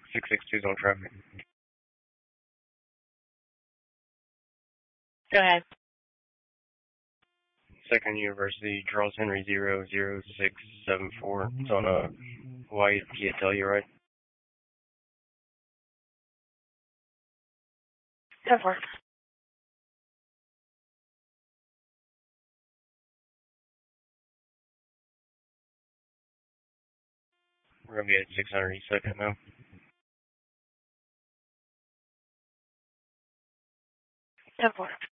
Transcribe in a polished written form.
662's on traffic. Go ahead. Second University, Charles Henry 00674. It's on a Hawaii Kia Telluride. Go for it. We're going to be at 600 East 2nd now. Go for it.